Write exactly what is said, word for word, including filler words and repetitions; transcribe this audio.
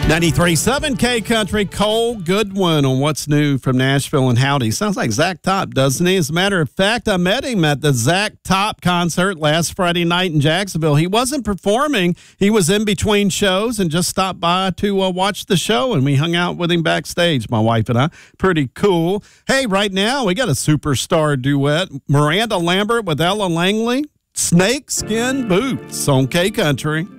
ninety-three point seven K Country, Cole Goodwin on What's New from Nashville and Howdy. Sounds like Zach Top, doesn't he? As a matter of fact, I met him at the Zach Top concert last Friday night in Jacksonville. He wasn't performing. He was in between shows and just stopped by to uh, watch the show, and we hung out with him backstage, my wife and I. Pretty cool. Hey, right now we got a superstar duet. Miranda Lambert with Ella Langley, Snake Skin Boots on K Country.